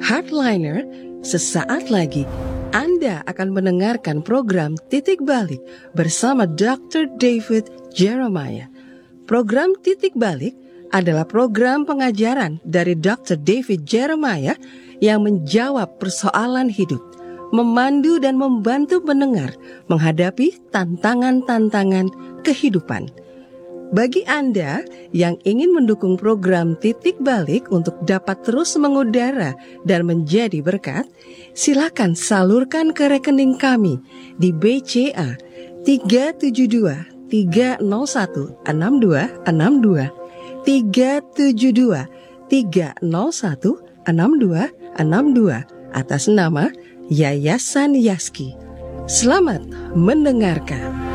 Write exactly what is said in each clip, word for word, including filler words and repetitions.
Heartliner, sesaat lagi Anda akan mendengarkan program Titik Balik bersama doktor David Jeremiah. Program Titik Balik adalah program pengajaran dari doktor David Jeremiah yang menjawab persoalan hidup, memandu dan membantu pendengar menghadapi tantangan-tantangan kehidupan. Bagi Anda yang ingin mendukung program Titik Balik untuk dapat terus mengudara dan menjadi berkat, silakan salurkan ke rekening kami di B C A tiga tujuh dua tiga nol satu enam dua enam dua tiga tujuh dua tiga nol satu enam dua enam dua atas nama Yayasan Yaski. Selamat mendengarkan.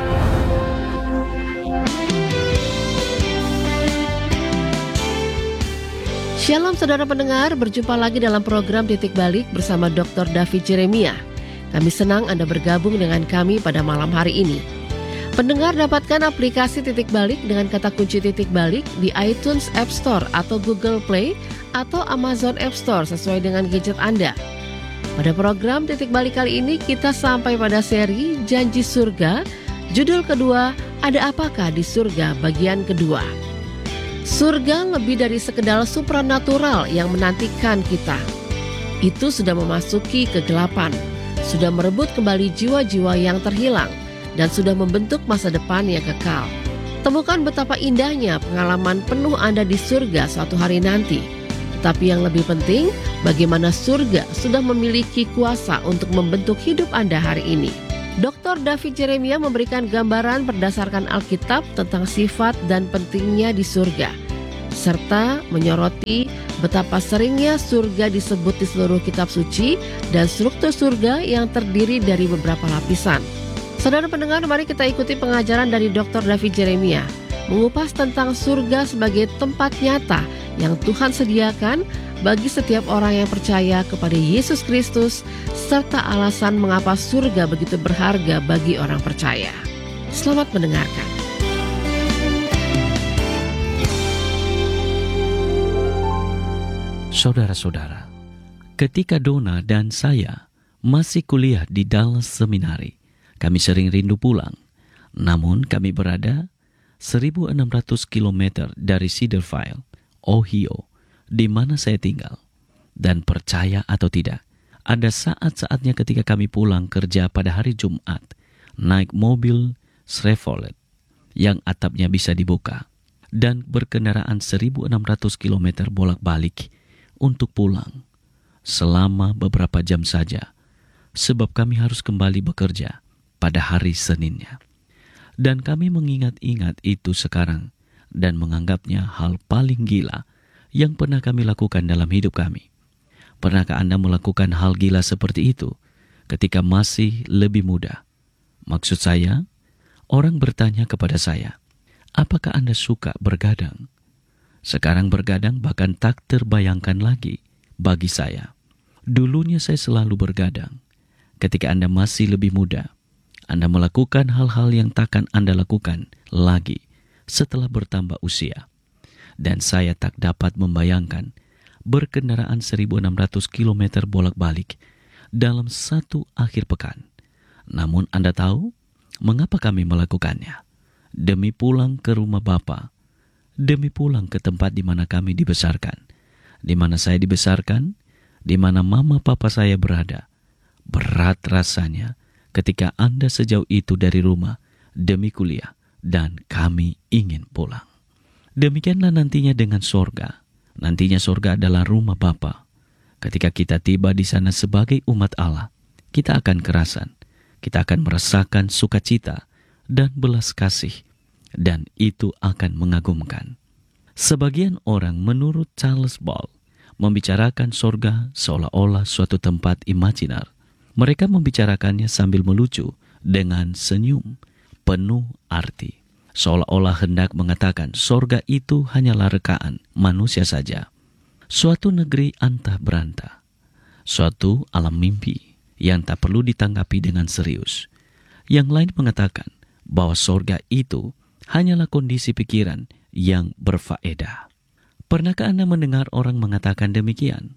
Shalom saudara pendengar, berjumpa lagi dalam program Titik Balik bersama doktor David Jeremiah. Kami senang Anda bergabung dengan kami pada malam hari ini. Pendengar dapatkan aplikasi Titik Balik dengan kata kunci Titik Balik di iTunes App Store atau Google Play atau Amazon App Store sesuai dengan gadget Anda. Pada program Titik Balik kali ini kita sampai pada seri Janji Surga. Judul kedua, Ada Apakah di Surga bagian kedua. Surga lebih dari sekedar supranatural yang menantikan kita. Itu sudah memasuki kegelapan, sudah merebut kembali jiwa-jiwa yang terhilang, dan sudah membentuk masa depan yang kekal. Temukan betapa indahnya pengalaman penuh Anda di surga suatu hari nanti. Tetapi yang lebih penting, bagaimana surga sudah memiliki kuasa untuk membentuk hidup Anda hari ini. doktor David Jeremiah memberikan gambaran berdasarkan Alkitab tentang sifat dan pentingnya di surga, serta menyoroti betapa seringnya surga disebut di seluruh kitab suci dan struktur surga yang terdiri dari beberapa lapisan. Saudara pendengar, mari kita ikuti pengajaran dari doktor David Jeremiah, mengupas tentang surga sebagai tempat nyata yang Tuhan sediakan bagi setiap orang yang percaya kepada Yesus Kristus, serta alasan mengapa surga begitu berharga bagi orang percaya. Selamat mendengarkan. Saudara-saudara, ketika Donna dan saya masih kuliah di Dallas Seminari, kami sering rindu pulang. Namun kami berada seribu enam ratus kilometer dari Cedarville, Ohio, di mana saya tinggal. Dan percaya atau tidak, ada saat-saatnya ketika kami pulang kerja pada hari Jumat, naik mobil Chevrolet yang atapnya bisa dibuka, dan berkendaraan seribu enam ratus kilometer bolak-balik untuk pulang selama beberapa jam saja, sebab kami harus kembali bekerja pada hari Seninnya. Dan kami mengingat-ingat itu sekarang dan menganggapnya hal paling gila yang pernah kami lakukan dalam hidup kami. Pernahkah Anda melakukan hal gila seperti itu ketika masih lebih muda? Maksud saya, orang bertanya kepada saya, apakah Anda suka bergadang? Sekarang bergadang bahkan tak terbayangkan lagi bagi saya. Dulunya saya selalu bergadang. Ketika Anda masih lebih muda, Anda melakukan hal-hal yang takkan Anda lakukan lagi setelah bertambah usia. Dan saya tak dapat membayangkan berkendaraan seribu enam ratus kilometer bolak-balik dalam satu akhir pekan. Namun Anda tahu mengapa kami melakukannya? Demi pulang ke rumah Bapa, demi pulang ke tempat di mana kami dibesarkan, di mana saya dibesarkan, di mana mama papa saya berada. Berat rasanya ketika Anda sejauh itu dari rumah demi kuliah dan kami ingin pulang. Demikianlah nantinya dengan sorga. Nantinya sorga adalah rumah Bapa. Ketika kita tiba di sana sebagai umat Allah, kita akan kerasan, kita akan merasakan sukacita dan belas kasih, dan itu akan mengagumkan. Sebagian orang menurut Charles Ball membicarakan sorga seolah-olah suatu tempat imajiner. Mereka membicarakannya sambil melucu dengan senyum penuh arti, seolah-olah hendak mengatakan sorga itu hanyalah rekaan manusia saja. Suatu negeri antah berantah, suatu alam mimpi yang tak perlu ditanggapi dengan serius. Yang lain mengatakan bahwa sorga itu hanyalah kondisi pikiran yang berfaedah. Pernahkah Anda mendengar orang mengatakan demikian?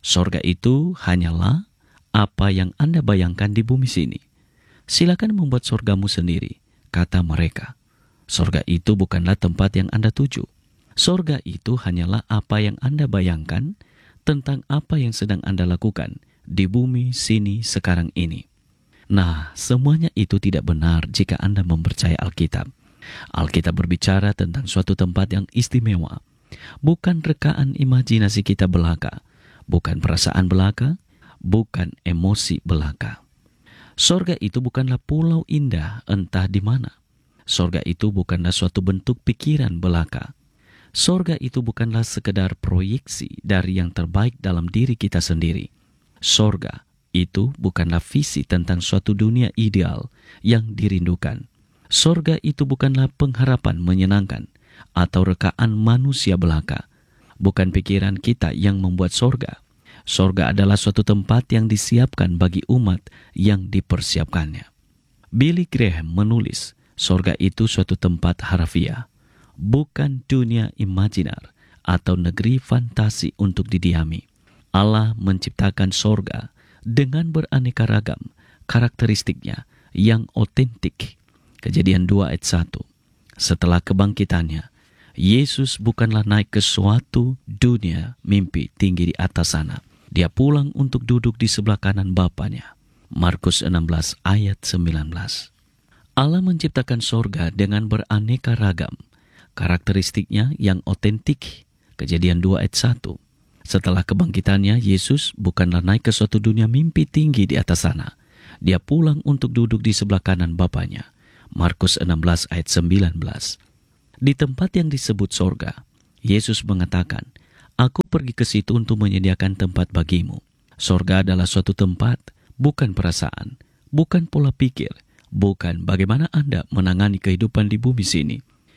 Sorga itu hanyalah apa yang Anda bayangkan di bumi sini. Silakan membuat sorgamu sendiri, kata mereka. Sorga itu bukanlah tempat yang Anda tuju. Sorga itu hanyalah apa yang Anda bayangkan tentang apa yang sedang Anda lakukan di bumi sini sekarang ini. Nah, semuanya itu tidak benar jika Anda mempercayai Alkitab. Alkitab berbicara tentang suatu tempat yang istimewa, bukan rekaan imajinasi kita belaka, bukan perasaan belaka, bukan emosi belaka. Sorga itu bukanlah pulau indah entah di mana. Sorga itu bukanlah suatu bentuk pikiran belaka. Sorga itu bukanlah sekedar proyeksi dari yang terbaik dalam diri kita sendiri. Sorga itu bukanlah visi tentang suatu dunia ideal yang dirindukan. Sorga itu bukanlah pengharapan menyenangkan atau rekaan manusia belaka. Bukan pikiran kita yang membuat sorga. Sorga adalah suatu tempat yang disiapkan bagi umat yang dipersiapkannya. Billy Graham menulis, sorga itu suatu tempat harfiah, bukan dunia imajinar atau negeri fantasi untuk didiami. Allah menciptakan sorga dengan beraneka ragam karakteristiknya yang otentik. Kejadian dua ayat satu. Setelah kebangkitannya, Yesus bukanlah naik ke suatu dunia mimpi tinggi di atas sana. Dia pulang untuk duduk di sebelah kanan Bapanya. Markus enam belas ayat sembilan belas. Allah menciptakan sorga dengan beraneka ragam karakteristiknya yang otentik. Kejadian dua ayat satu. Setelah kebangkitannya, Yesus bukanlah naik ke suatu dunia mimpi tinggi di atas sana. Dia pulang untuk duduk di sebelah kanan Bapanya. Markus enam belas ayat sembilan belas. Di tempat yang disebut sorga, Yesus mengatakan, "Aku pergi ke situ untuk menyediakan tempat bagimu." Sorga adalah suatu tempat, bukan perasaan, bukan pola pikir, bukan bagaimana Anda menangani kehidupan di bumi sini.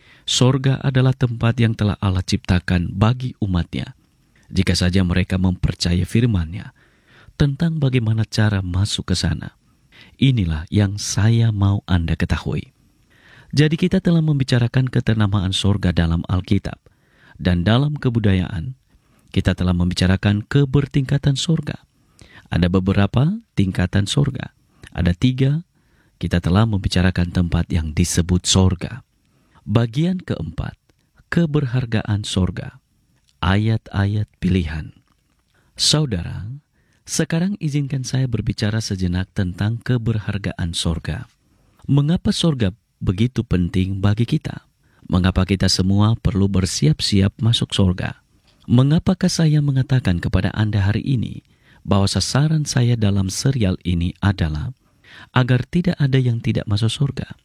Sorga adalah tempat yang telah Allah ciptakan bagi umatnya. Jika saja mereka mempercayai firman-Nya tentang bagaimana cara masuk ke sana. Inilah yang saya mau Anda ketahui. Jadi kita telah membicarakan keternamaan sorga dalam Alkitab. Dan dalam kebudayaan, kita telah membicarakan kebertingkatan sorga. Ada beberapa tingkatan sorga. Ada tiga, kita telah membicarakan tempat yang disebut sorga. Bagian keempat, keberhargaan sorga. Ayat-ayat pilihan. Saudara, sekarang izinkan saya berbicara sejenak tentang keberhargaan sorga. Mengapa sorga begitu penting bagi kita? Mengapa kita semua perlu bersiap-siap masuk sorga? Mengapakah saya mengatakan kepada Anda hari ini bahwa sasaran saya dalam serial ini adalah agar tidak ada yang tidak masuk sorga?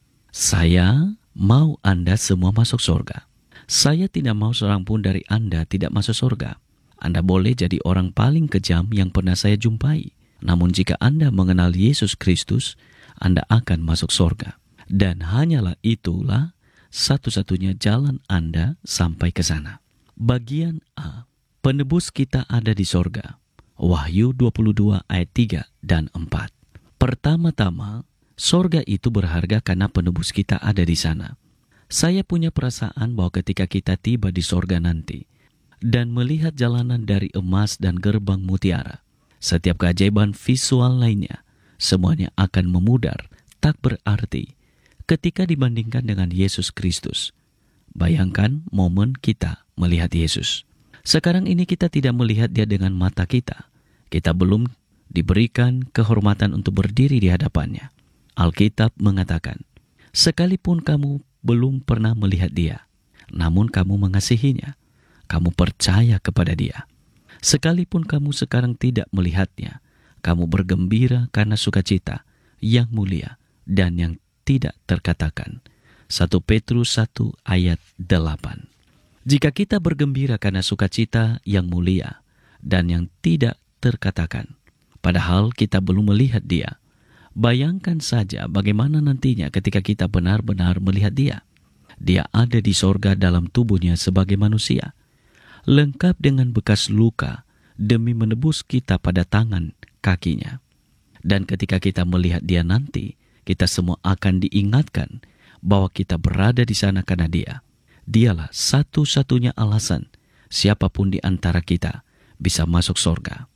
Saya mau Anda semua masuk sorga. Saya tidak mau seorang pun dari Anda tidak masuk sorga. Anda boleh jadi orang paling kejam yang pernah saya jumpai. Namun jika Anda mengenal Yesus Kristus, Anda akan masuk sorga. Dan hanyalah itulah satu-satunya jalan Anda sampai ke sana. Bagian A, penebus kita ada di sorga. Wahyu dua puluh dua ayat tiga dan empat. Pertama-tama, sorga itu berharga karena penebus kita ada di sana. Saya punya perasaan bahwa ketika kita tiba di sorga nanti dan melihat jalanan dari emas dan gerbang mutiara, setiap keajaiban visual lainnya, semuanya akan memudar, tak berarti ketika dibandingkan dengan Yesus Kristus. Bayangkan momen kita melihat Yesus. Sekarang ini kita tidak melihat Dia dengan mata kita. Kita belum diberikan kehormatan untuk berdiri di hadapannya. Alkitab mengatakan, sekalipun kamu belum pernah melihat Dia, namun kamu mengasihinya, kamu percaya kepada Dia. Sekalipun kamu sekarang tidak melihatnya, kamu bergembira karena sukacita yang mulia dan yang tidak terkatakan. satu Petrus satu ayat delapan. Jika kita bergembira karena sukacita yang mulia dan yang tidak terkatakan, padahal kita belum melihat Dia, bayangkan saja bagaimana nantinya ketika kita benar-benar melihat Dia. Dia ada di sorga dalam tubuhnya sebagai manusia, lengkap dengan bekas luka demi menebus kita pada tangan kakinya. Dan ketika kita melihat Dia nanti, kita semua akan diingatkan bahwa kita berada di sana karena Dia. Dialah satu-satunya alasan siapapun di antara kita bisa masuk sorga.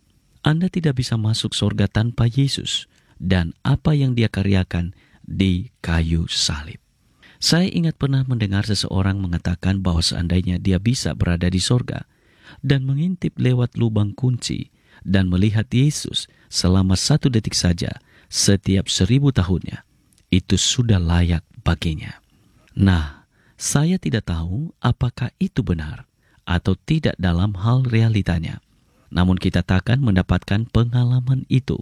Anda tidak bisa masuk sorga tanpa Yesus dan apa yang Dia karyakan di kayu salib. Saya ingat pernah mendengar seseorang mengatakan bahwa seandainya dia bisa berada di sorga dan mengintip lewat lubang kunci dan melihat Yesus selama satu detik saja setiap seribu tahunnya, itu sudah layak baginya. Nah, saya tidak tahu apakah itu benar atau tidak dalam hal realitanya. Namun kita takkan mendapatkan pengalaman itu.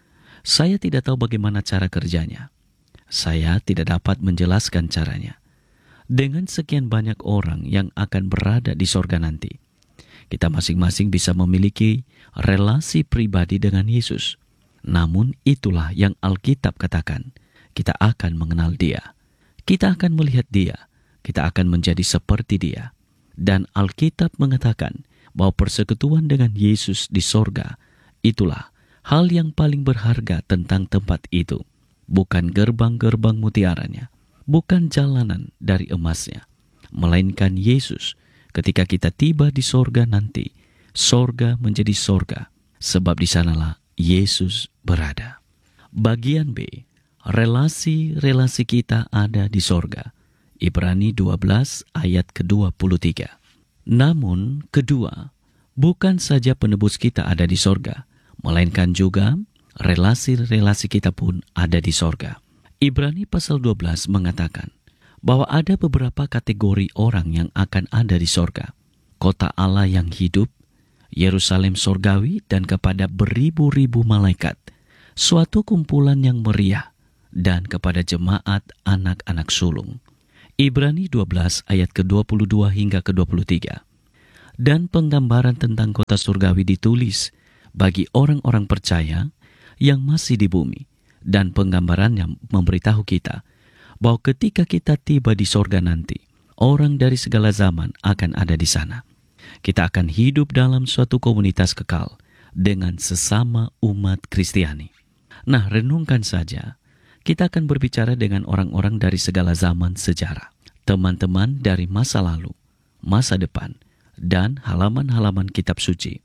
Saya tidak tahu bagaimana cara kerjanya. Saya tidak dapat menjelaskan caranya. Dengan sekian banyak orang yang akan berada di sorga nanti, kita masing-masing bisa memiliki relasi pribadi dengan Yesus. Namun itulah yang Alkitab katakan, kita akan mengenal Dia. Kita akan melihat Dia. Kita akan menjadi seperti Dia. Dan Alkitab mengatakan bahwa persekutuan dengan Yesus di sorga, itulah hal yang paling berharga tentang tempat itu. Bukan gerbang-gerbang mutiaranya, bukan jalanan dari emasnya, melainkan Yesus. Ketika kita tiba di sorga nanti, sorga menjadi sorga, sebab di sanalah Yesus berada. Bagian B, relasi-relasi kita ada di sorga. Ibrani dua belas ayat ke dua puluh tiga. Namun kedua, bukan saja penebus kita ada di sorga, melainkan juga relasi-relasi kita pun ada di sorga. Ibrani pasal dua belas mengatakan bahwa ada beberapa kategori orang yang akan ada di sorga. Kota Allah yang hidup, Yerusalem sorgawi, dan kepada beribu-ribu malaikat, suatu kumpulan yang meriah, dan kepada jemaat anak-anak sulung. Ibrani dua belas ayat ke dua puluh dua hingga ke dua puluh tiga. Dan penggambaran tentang kota surgawi ditulis bagi orang-orang percaya yang masih di bumi. Dan penggambarannya memberitahu kita bahwa ketika kita tiba di sorga nanti, orang dari segala zaman akan ada di sana. Kita akan hidup dalam suatu komunitas kekal dengan sesama umat Kristiani. Nah, renungkan saja. Kita akan berbicara dengan orang-orang dari segala zaman sejarah, teman-teman dari masa lalu, masa depan, dan halaman-halaman kitab suci.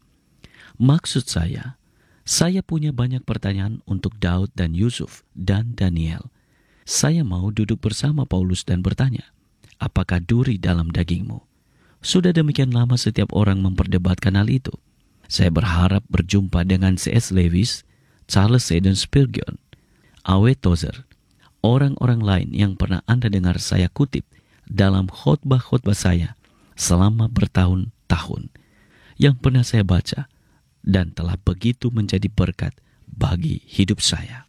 Maksud saya, saya punya banyak pertanyaan untuk Daud dan Yusuf dan Daniel. Saya mau duduk bersama Paulus dan bertanya, apakah duri dalam dagingmu? Sudah demikian lama setiap orang memperdebatkan hal itu. Saya berharap berjumpa dengan C S Lewis, Charles Haddon Spurgeon, A W Tozer, orang-orang lain yang pernah Anda dengar saya kutip dalam khotbah-khotbah saya selama bertahun-tahun, yang pernah saya baca dan telah begitu menjadi berkat bagi hidup saya.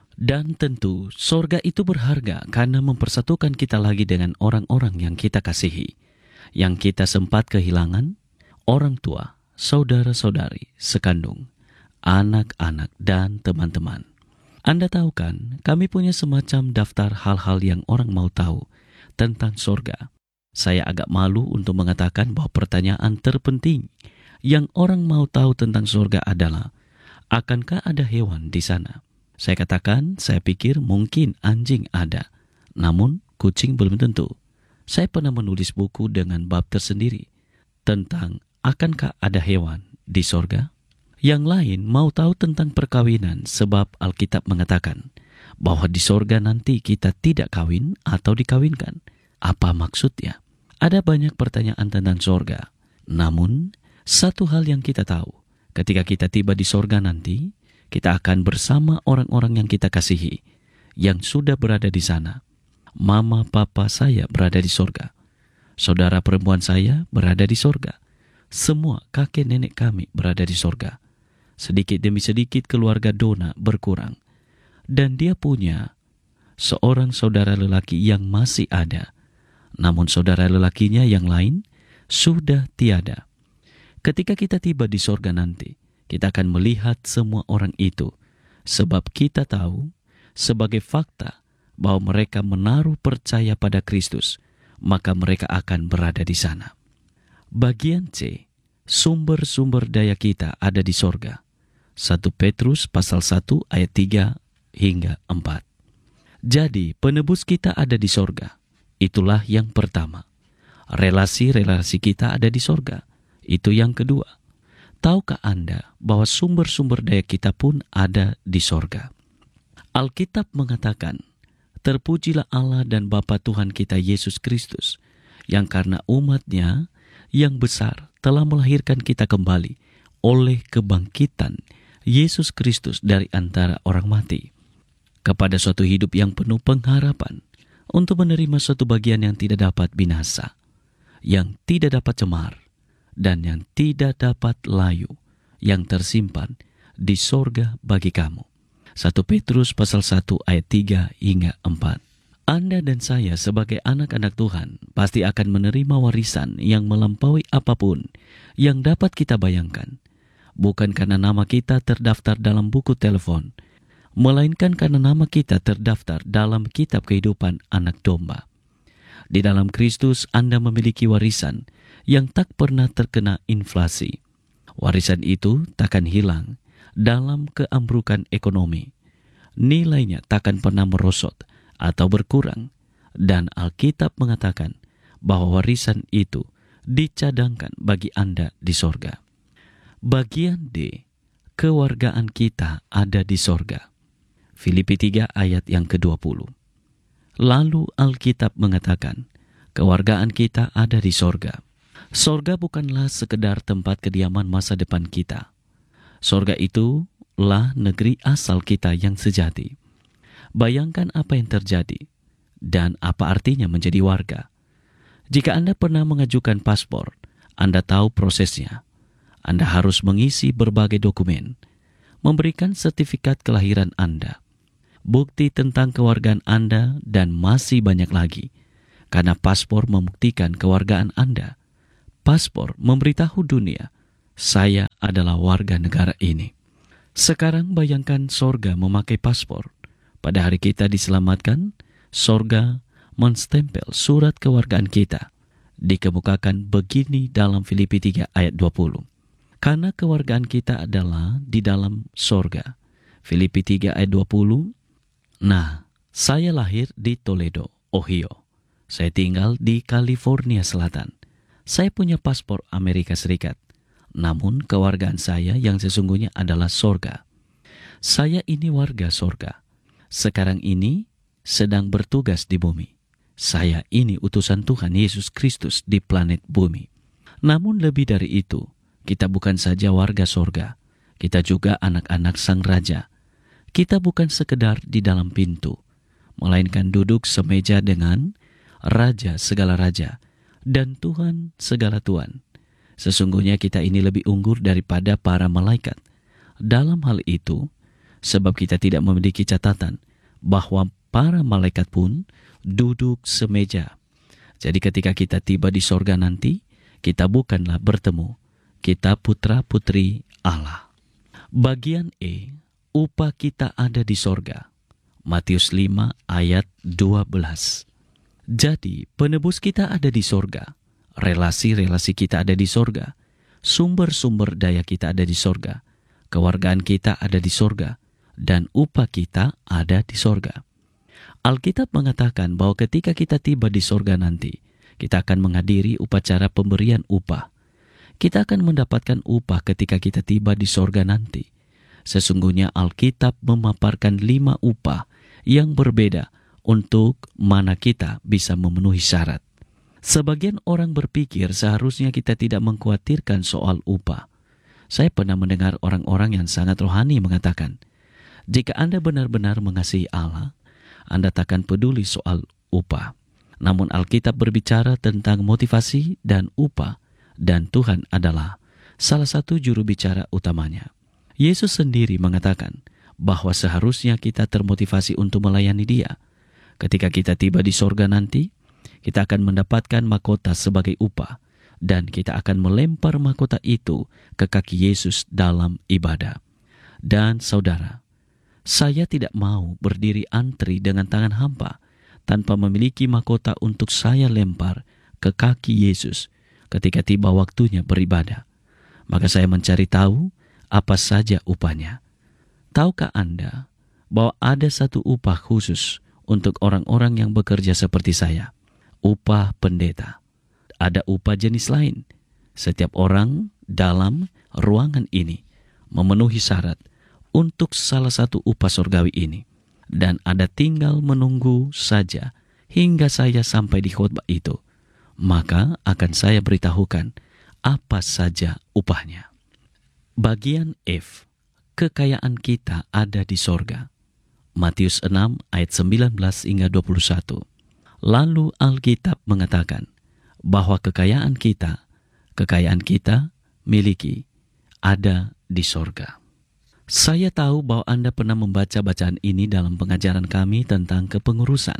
Dan tentu sorga itu berharga karena mempersatukan kita lagi dengan orang-orang yang kita kasihi, yang kita sempat kehilangan, orang tua, saudara-saudari, sekandung, anak-anak, dan teman-teman. Anda tahu kan, kami punya semacam daftar hal-hal yang orang mau tahu tentang sorga. Saya agak malu untuk mengatakan bahwa pertanyaan terpenting yang orang mau tahu tentang sorga adalah, akankah ada hewan di sana? Saya katakan, saya pikir mungkin anjing ada, namun kucing belum tentu. Saya pernah menulis buku dengan bab tersendiri tentang akankah ada hewan di sorga? Yang lain mau tahu tentang perkawinan sebab Alkitab mengatakan bahwa di sorga nanti kita tidak kawin atau dikawinkan. Apa maksudnya? Ada banyak pertanyaan tentang sorga. Namun, satu hal yang kita tahu, ketika kita tiba di sorga nanti, kita akan bersama orang-orang yang kita kasihi, yang sudah berada di sana. Mama, papa saya berada di sorga. Saudara perempuan saya berada di sorga. Semua kakek nenek kami berada di sorga. Sedikit demi sedikit keluarga Dona berkurang. Dan dia punya seorang saudara lelaki yang masih ada. Namun saudara lelakinya yang lain sudah tiada. Ketika kita tiba di sorga nanti, kita akan melihat semua orang itu. Sebab kita tahu sebagai fakta bahwa mereka menaruh percaya pada Kristus, maka mereka akan berada di sana. Bagian C, sumber-sumber daya kita ada di sorga. satu Petrus pasal satu ayat tiga hingga empat. Jadi penebus kita ada di sorga. Itulah yang pertama. Relasi-relasi kita ada di sorga. Itu yang kedua. Tahukah Anda bahwa sumber-sumber daya kita pun ada di sorga? Alkitab mengatakan, terpujilah Allah dan Bapa Tuhan kita Yesus Kristus, yang karena umat-Nya yang besar telah melahirkan kita kembali oleh kebangkitan Yesus Kristus dari antara orang mati, kepada suatu hidup yang penuh pengharapan, untuk menerima suatu bagian yang tidak dapat binasa, yang tidak dapat cemar, dan yang tidak dapat layu, yang tersimpan di sorga bagi kamu. satu Petrus pasal satu ayat tiga hingga empat. Anda dan saya sebagai anak-anak Tuhan pasti akan menerima warisan yang melampaui apapun yang dapat kita bayangkan. Bukan karena nama kita terdaftar dalam buku telepon, melainkan karena nama kita terdaftar dalam kitab kehidupan anak domba. Di dalam Kristus Anda memiliki warisan yang tak pernah terkena inflasi. Warisan itu takkan hilang dalam keambrukan ekonomi. Nilainya takkan pernah merosot atau berkurang, dan Alkitab mengatakan bahwa warisan itu dicadangkan bagi Anda di sorga. Bagian D, kewargaan kita ada di sorga. Filipi tiga ayat yang kedua puluh. Lalu Alkitab mengatakan, kewargaan kita ada di sorga. Sorga bukanlah sekedar tempat kediaman masa depan kita. Sorga itulah negeri asal kita yang sejati. Bayangkan apa yang terjadi dan apa artinya menjadi warga. Jika Anda pernah mengajukan paspor, Anda tahu prosesnya. Anda harus mengisi berbagai dokumen, memberikan sertifikat kelahiran Anda, bukti tentang kewargaan Anda, dan masih banyak lagi. Karena paspor membuktikan kewargaan Anda. Paspor memberitahu dunia, saya adalah warga negara ini. Sekarang bayangkan sorga memakai paspor. Pada hari kita diselamatkan, sorga menstempel surat kewargaan kita. Dikemukakan begini dalam Filipi tiga ayat dua puluh. Karena kewargaan kita adalah di dalam sorga. Filipi tiga ayat dua puluh. Nah, saya lahir di Toledo, Ohio. Saya tinggal di California Selatan. Saya punya paspor Amerika Serikat. Namun kewargaan saya yang sesungguhnya adalah sorga. Saya ini warga sorga. Sekarang ini sedang bertugas di bumi. Saya ini utusan Tuhan Yesus Kristus di planet bumi. Namun lebih dari itu, kita bukan saja warga sorga. Kita juga anak-anak Sang Raja. Kita bukan sekedar di dalam pintu, melainkan duduk semeja dengan Raja segala raja dan Tuhan segala tuan. Sesungguhnya kita ini lebih unggur daripada para malaikat. Dalam hal itu, sebab kita tidak memiliki catatan bahwa para malaikat pun duduk semeja. Jadi ketika kita tiba di sorga nanti, kita bukanlah bertemu, kita putra-putri Allah. Bagian E, upah kita ada di sorga. Matius lima ayat dua belas. Jadi penebus kita ada di sorga, relasi-relasi kita ada di sorga, sumber-sumber daya kita ada di sorga, kewargaan kita ada di sorga, dan upah kita ada di sorga. Alkitab mengatakan bahwa ketika kita tiba di sorga nanti, kita akan menghadiri upacara pemberian upah. Kita akan mendapatkan upah ketika kita tiba di sorga nanti. Sesungguhnya Alkitab memaparkan lima upah yang berbeda untuk mana kita bisa memenuhi syarat. Sebagian orang berpikir seharusnya kita tidak mengkhawatirkan soal upah. Saya pernah mendengar orang-orang yang sangat rohani mengatakan, jika Anda benar-benar mengasihi Allah, Anda takkan peduli soal upah. Namun Alkitab berbicara tentang motivasi dan upah, dan Tuhan adalah salah satu juru bicara utamanya. Yesus sendiri mengatakan bahwa seharusnya kita termotivasi untuk melayani Dia. Ketika kita tiba di sorga nanti, kita akan mendapatkan mahkota sebagai upah, dan kita akan melempar mahkota itu ke kaki Yesus dalam ibadah. Dan saudara, saya tidak mau berdiri antri dengan tangan hampa tanpa memiliki mahkota untuk saya lempar ke kaki Yesus ketika tiba waktunya beribadah. Maka saya mencari tahu apa saja upahnya. Tahukah Anda bahwa ada satu upah khusus untuk orang-orang yang bekerja seperti saya? Upah pendeta. Ada upah jenis lain. Setiap orang dalam ruangan ini memenuhi syarat untuk salah satu upah surgawi ini, dan Anda tinggal menunggu saja hingga saya sampai di khotbah itu, maka akan saya beritahukan apa saja upahnya. Bagian F, kekayaan kita ada di sorga. Matius enam ayat sembilan belas hingga dua puluh satu. Lalu Alkitab mengatakan bahwa kekayaan kita, kekayaan kita miliki ada di sorga. Saya tahu bahwa Anda pernah membaca bacaan ini dalam pengajaran kami tentang kepengurusan.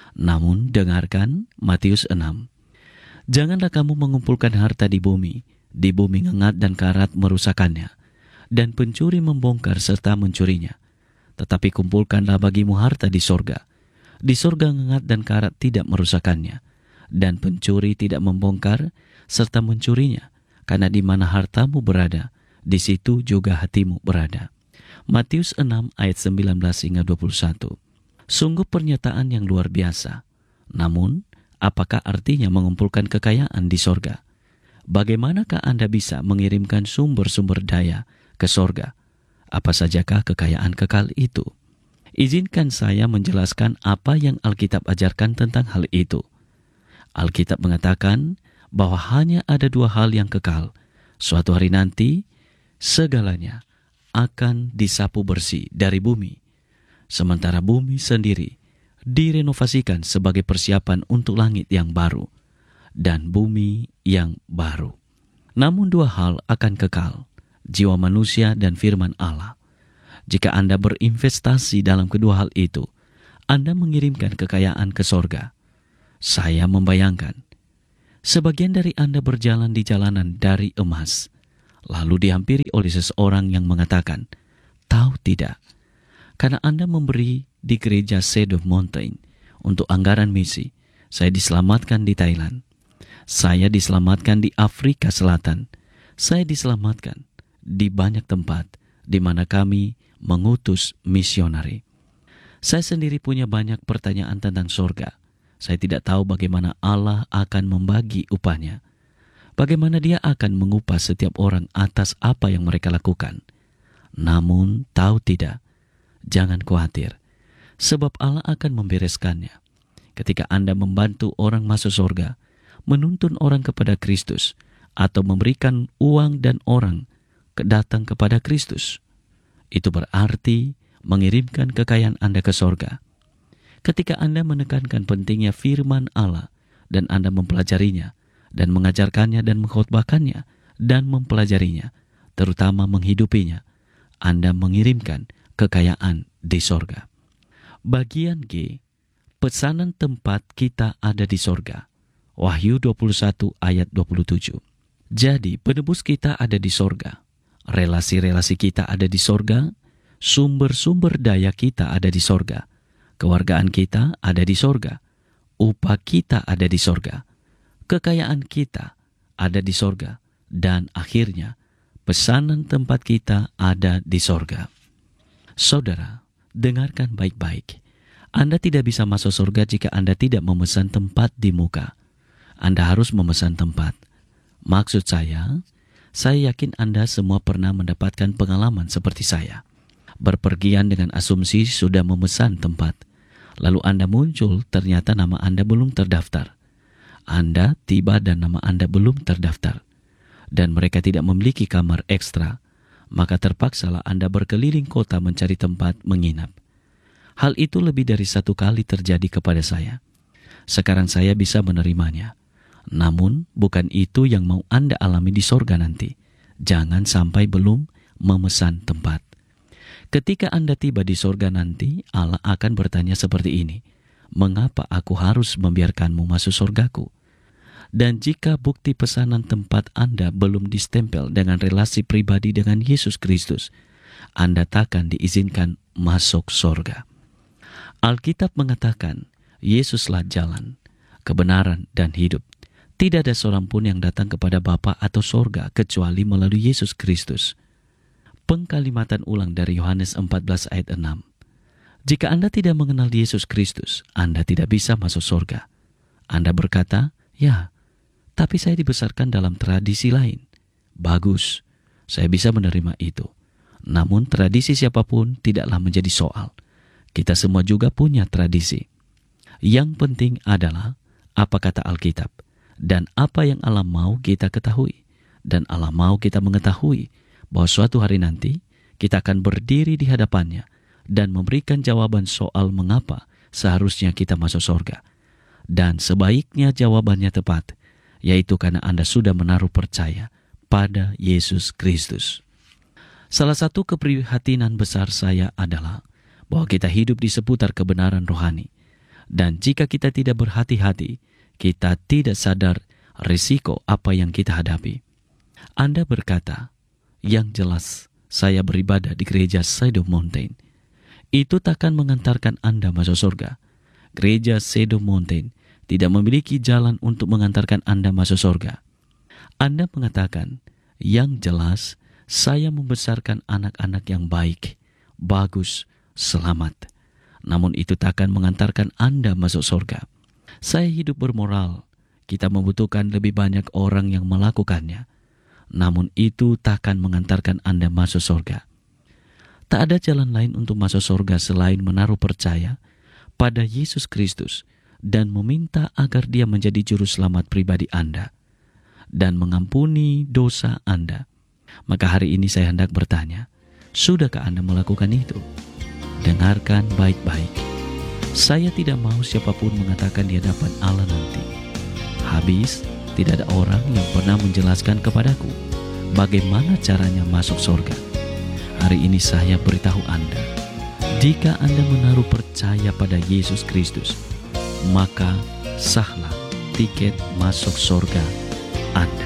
Namun dengarkan Matius enam. Janganlah kamu mengumpulkan harta di bumi, di bumi ngengat dan karat merusakannya, dan pencuri membongkar serta mencurinya. Tetapi kumpulkanlah bagimu harta di sorga. Di sorga ngengat dan karat tidak merusakannya, dan pencuri tidak membongkar serta mencurinya. Karena di mana hartamu berada, di situ juga hatimu berada. Matius enam ayat sembilan belas hingga dua puluh satu. Sungguh pernyataan yang luar biasa. Namun, apakah artinya mengumpulkan kekayaan di sorga? Bagaimanakah Anda bisa mengirimkan sumber-sumber daya ke sorga? Apa sajakah kekayaan kekal itu? Izinkan saya menjelaskan apa yang Alkitab ajarkan tentang hal itu. Alkitab mengatakan bahwa hanya ada dua hal yang kekal. Suatu hari nanti, segalanya akan disapu bersih dari bumi. Sementara bumi sendiri direnovasikan sebagai persiapan untuk langit yang baru dan bumi yang baru. Namun dua hal akan kekal, jiwa manusia dan firman Allah. Jika Anda berinvestasi dalam kedua hal itu, Anda mengirimkan kekayaan ke sorga. Saya membayangkan, sebagian dari Anda berjalan di jalanan dari emas, lalu dihampiri oleh seseorang yang mengatakan, "Tahu tidak, karena Anda memberi di gereja Shade Mountain untuk anggaran misi, saya diselamatkan di Thailand. Saya diselamatkan di Afrika Selatan. Saya diselamatkan di banyak tempat di mana kami mengutus misionari. Saya sendiri punya banyak pertanyaan tentang sorga. Saya tidak tahu bagaimana Allah akan membagi upahnya. Bagaimana Dia akan mengupah setiap orang atas apa yang mereka lakukan. Namun tahu tidak, jangan khawatir, sebab Allah akan membereskannya. Ketika Anda membantu orang masuk sorga, menuntun orang kepada Kristus, atau memberikan uang dan orang datang kepada Kristus, itu berarti mengirimkan kekayaan Anda ke sorga. Ketika Anda menekankan pentingnya firman Allah, dan Anda mempelajarinya, dan mengajarkannya dan mengkhotbahkannya, dan mempelajarinya, terutama menghidupinya, Anda mengirimkan kekayaan di sorga. Bagian G, pesanan tempat kita ada di sorga. Wahyu dua puluh satu ayat dua puluh tujuh. Jadi penebus kita ada di sorga, relasi-relasi kita ada di sorga, sumber-sumber daya kita ada di sorga, kewargaan kita ada di sorga, upah kita ada di sorga, kekayaan kita ada di sorga, dan akhirnya pesanan tempat kita ada di sorga. Saudara, dengarkan baik-baik. Anda tidak bisa masuk surga jika Anda tidak memesan tempat di muka. Anda harus memesan tempat. Maksud saya, saya yakin Anda semua pernah mendapatkan pengalaman seperti saya. Berpergian dengan asumsi sudah memesan tempat. Lalu Anda muncul, ternyata nama Anda belum terdaftar. Anda tiba dan nama Anda belum terdaftar. Dan mereka tidak memiliki kamar ekstra. Maka terpaksalah Anda berkeliling kota mencari tempat menginap. Hal itu lebih dari satu kali terjadi kepada saya. Sekarang saya bisa menerimanya. Namun bukan itu yang mau Anda alami di sorga nanti. Jangan sampai belum memesan tempat. Ketika Anda tiba di sorga nanti, Allah akan bertanya seperti ini, "Mengapa aku harus membiarkanmu masuk sorgaku?" Dan jika bukti pesanan tempat Anda belum distempel dengan relasi pribadi dengan Yesus Kristus, Anda takkan diizinkan masuk sorga. Alkitab mengatakan, Yesuslah jalan, kebenaran, dan hidup. Tidak ada seorang pun yang datang kepada Bapa atau sorga kecuali melalui Yesus Kristus. Pengkalimatan ulang dari Yohanes empat belas ayat enam. Jika Anda tidak mengenal Yesus Kristus, Anda tidak bisa masuk sorga. Anda berkata, "Ya, tapi saya dibesarkan dalam tradisi lain." Bagus, Saya bisa menerima itu. Namun tradisi siapapun tidaklah menjadi soal. Kita semua juga punya tradisi. Yang penting adalah apa kata Alkitab dan apa yang Allah mau kita ketahui. Dan Allah mau kita mengetahui bahwa suatu hari nanti kita akan berdiri di hadapannya dan memberikan jawaban soal mengapa seharusnya kita masuk surga. Dan sebaiknya jawabannya tepat, yaitu karena Anda sudah menaruh percaya pada Yesus Kristus. Salah satu keprihatinan besar saya adalah bahwa kita hidup di seputar kebenaran rohani. Dan jika kita tidak berhati-hati, kita tidak sadar risiko apa yang kita hadapi. Anda berkata, yang jelas saya beribadah di gereja Shadow Mountain. Itu takkan mengantarkan Anda masuk surga. Gereja Shadow Mountain tidak memiliki jalan untuk mengantarkan Anda masuk surga. Anda mengatakan, yang jelas saya membesarkan anak-anak yang baik, bagus, selamat. Namun itu takkan mengantarkan Anda masuk surga. Saya hidup bermoral. Kita membutuhkan lebih banyak orang yang melakukannya. Namun itu takkan mengantarkan Anda masuk surga. Tak ada jalan lain untuk masuk surga selain menaruh percaya pada Yesus Kristus dan meminta agar Dia menjadi juru selamat pribadi Anda dan mengampuni dosa Anda. Maka hari ini saya hendak bertanya, sudahkah Anda melakukan itu? Dengarkan baik-baik. Saya tidak mau siapapun mengatakan di hadapan Allah nanti, habis tidak ada orang yang pernah menjelaskan kepadaku bagaimana caranya masuk surga. Hari ini saya beritahu Anda, jika Anda menaruh percaya pada Yesus Kristus, maka sahlah tiket masuk surga Anda.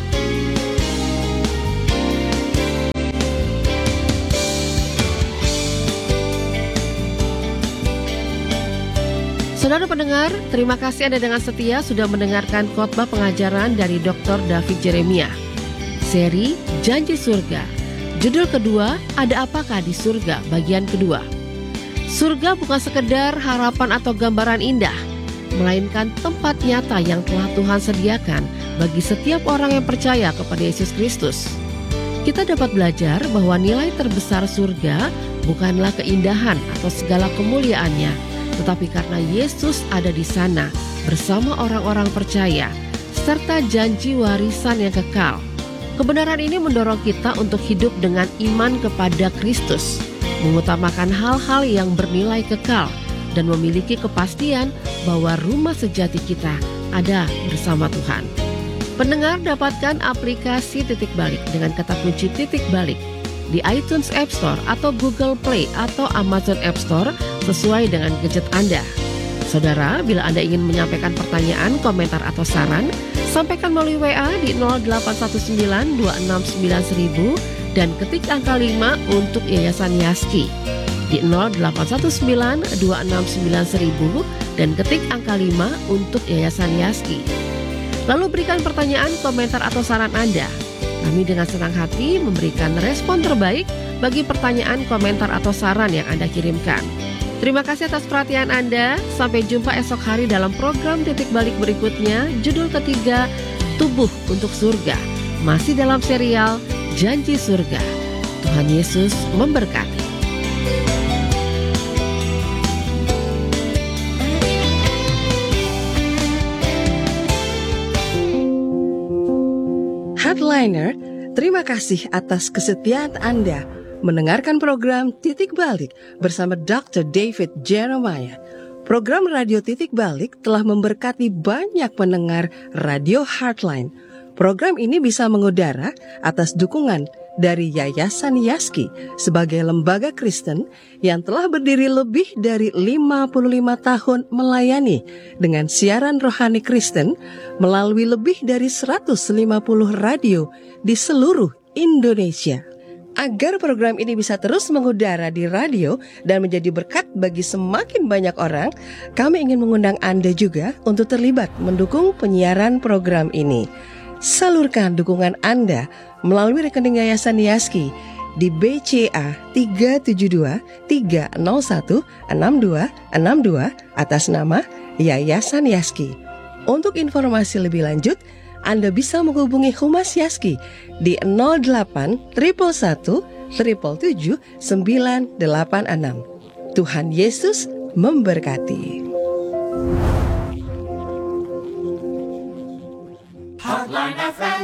Saudara pendengar, terima kasih Anda dengan setia sudah mendengarkan khotbah pengajaran dari doktor David Jeremiah. Seri Janji Surga. Judul kedua, Ada Apakah di Surga? Bagian kedua. Surga bukan sekedar harapan atau gambaran indah, melainkan tempat nyata yang telah Tuhan sediakan bagi setiap orang yang percaya kepada Yesus Kristus. Kita dapat belajar bahwa nilai terbesar surga bukanlah keindahan atau segala kemuliaannya, tetapi karena Yesus ada di sana bersama orang-orang percaya, serta janji warisan yang kekal. Kebenaran ini mendorong kita untuk hidup dengan iman kepada Kristus, mengutamakan hal-hal yang bernilai kekal, dan memiliki kepastian bahwa rumah sejati kita ada bersama Tuhan. Pendengar dapatkan aplikasi Titik Balik dengan kata kunci Titik Balik di iTunes App Store atau Google Play atau Amazon App Store sesuai dengan gadget Anda. Saudara, bila Anda ingin menyampaikan pertanyaan, komentar, atau saran, sampaikan melalui W A di nol delapan satu sembilan dua enam sembilan seribu dan ketik angka lima untuk Yayasan Yaski. Di nol delapan satu sembilan dua enam sembilan seribu dan ketik angka lima untuk Yayasan Yaski. Lalu berikan pertanyaan, komentar, atau saran Anda. Kami dengan senang hati memberikan respon terbaik bagi pertanyaan, komentar, atau saran yang Anda kirimkan. Terima kasih atas perhatian Anda. Sampai jumpa esok hari dalam program Titik Balik berikutnya. Judul ketiga, Tubuh untuk Surga. Masih dalam serial Janji Surga. Tuhan Yesus memberkati. Headliner, terima kasih atas kesetiaan Anda mendengarkan program Titik Balik bersama doktor David Jeremiah. Program Radio Titik Balik telah memberkati banyak pendengar Radio Heartline. Program ini bisa mengudara atas dukungan dari Yayasan Yaski sebagai lembaga Kristen yang telah berdiri lebih dari lima puluh lima tahun melayani dengan siaran rohani Kristen melalui lebih dari seratus lima puluh radio di seluruh Indonesia. Agar program ini bisa terus mengudara di radio dan menjadi berkat bagi semakin banyak orang, kami ingin mengundang Anda juga untuk terlibat mendukung penyiaran program ini. Salurkan dukungan Anda melalui rekening Yayasan Yaski di B C A tiga tujuh dua tiga nol satu enam dua enam dua atas nama Yayasan Yaski. Untuk informasi lebih lanjut, Anda bisa menghubungi Humas Yaski di nol delapan satu satu satu tujuh tujuh sembilan delapan enam. Tuhan Yesus memberkati. Heartline F M.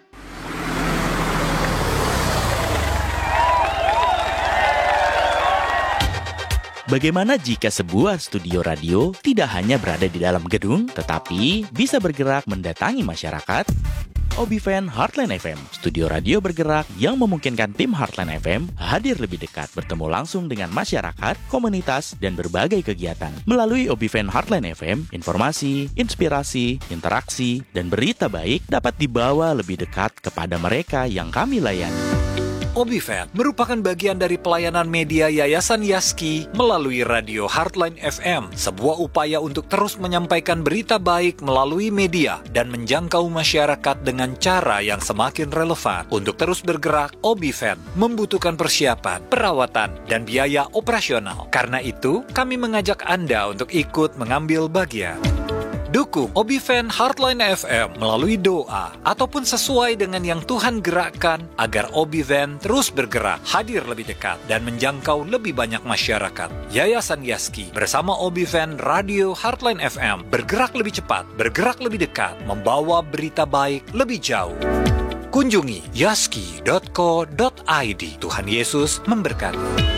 Bagaimana jika sebuah studio radio tidak hanya berada di dalam gedung, tetapi bisa bergerak mendatangi masyarakat? Obiven Heartline F M, studio radio bergerak yang memungkinkan tim Heartline F M hadir lebih dekat bertemu langsung dengan masyarakat, komunitas, dan berbagai kegiatan. Melalui Obiven Heartline F M, informasi, inspirasi, interaksi, dan berita baik dapat dibawa lebih dekat kepada mereka yang kami layani. Obiven merupakan bagian dari pelayanan media Yayasan Yaski melalui radio Heartline F M, sebuah upaya untuk terus menyampaikan berita baik melalui media dan menjangkau masyarakat dengan cara yang semakin relevan. Untuk terus bergerak, Obiven membutuhkan persiapan, perawatan, dan biaya operasional. Karena itu, kami mengajak Anda untuk ikut mengambil bagian. Dukung Obiven Heartline F M melalui doa ataupun sesuai dengan yang Tuhan gerakkan agar Obiven terus bergerak, hadir lebih dekat, dan menjangkau lebih banyak masyarakat. Yayasan Yaski bersama Obiven Radio Heartline F M bergerak lebih cepat, bergerak lebih dekat, membawa berita baik lebih jauh. Kunjungi yaski dot co dot i d. Tuhan Yesus memberkati.